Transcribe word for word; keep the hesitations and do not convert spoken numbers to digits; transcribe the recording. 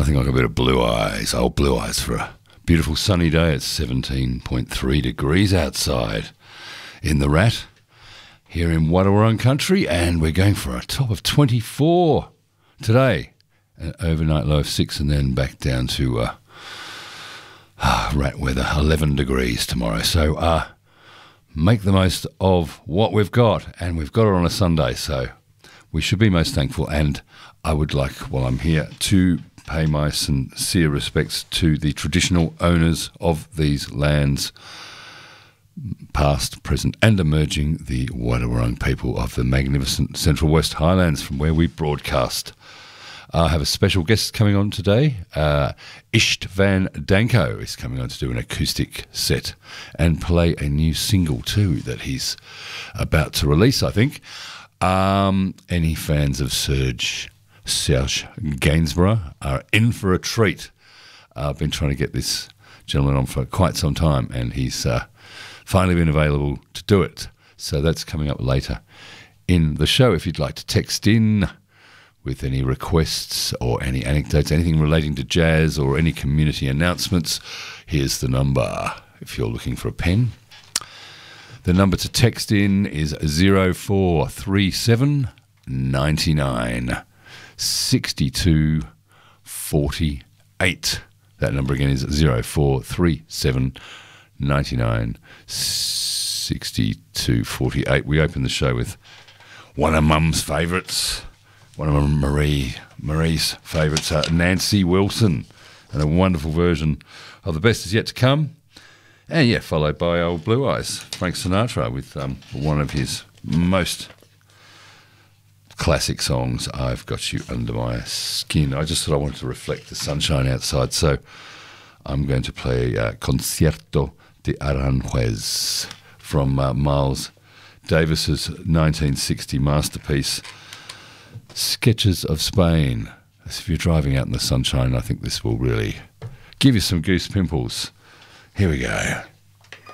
Nothing like a bit of Blue Eyes, old Blue Eyes for a beautiful sunny day. It's seventeen point three degrees outside in the Rat here in Wadawurrung country, and we're going for a top of twenty-four today. An overnight low of six, and then back down to uh, uh, rat weather, eleven degrees tomorrow. So uh, make the most of what we've got, and we've got it on a Sunday, so we should be most thankful. And I would like, while I'm here, to pay my sincere respects to the traditional owners of these lands, past, present and emerging, the Wadawurrung people of the magnificent Central West Highlands from where we broadcast. I have a special guest coming on today. Uh, Istvan Danko is coming on to do an acoustic set and play a new single too that he's about to release, I think. Um, any fans of Serge Serge Gainsborough are in for a treat. Uh, I've been trying to get this gentleman on for quite some time, and he's uh, finally been available to do it. So that's coming up later in the show. If you'd like to text in with any requests or any anecdotes, anything relating to jazz or any community announcements, here's the number if you're looking for a pen. The number to text in is zero four three seven ninety-nine sixty-two forty-eight. That number again is zero four three seven ninety-nine sixty-two forty-eight. We open the show with one of Mum's favourites, one of Marie Marie's favourites, uh, Nancy Wilson, and a wonderful version of The Best Is Yet to Come. And yeah, followed by old Blue Eyes, Frank Sinatra, with um, one of his most classic songs, I've Got You Under My Skin. I just thought I wanted to reflect the sunshine outside, so I'm going to play uh, Concierto de Aranjuez from uh, Miles Davis's nineteen sixty masterpiece, Sketches of Spain. So if you're driving out in the sunshine, I think this will really give you some goose pimples. Here we go.